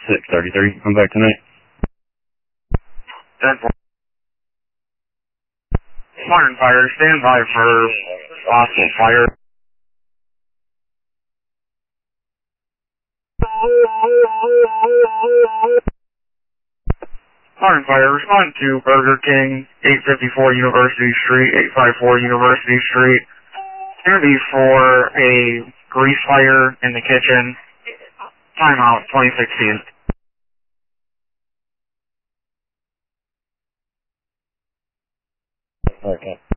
6:33. Come back tonight. 10-4. Fire and fire. Stand by for possible fire. Fire and fire. Respond to Burger King, 854 University Street, 854 University Street. It's going to be for a grease fire in the kitchen. Timeout 2016. Okay.